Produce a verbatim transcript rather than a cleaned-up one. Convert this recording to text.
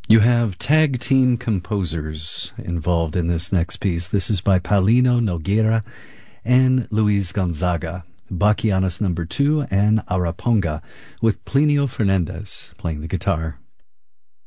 You have tag team composers involved in this next piece. This is by Paulino Nogueira and Luis Gonzaga. Bachianas number two and Araponga, with Plinio Fernandez playing the guitar.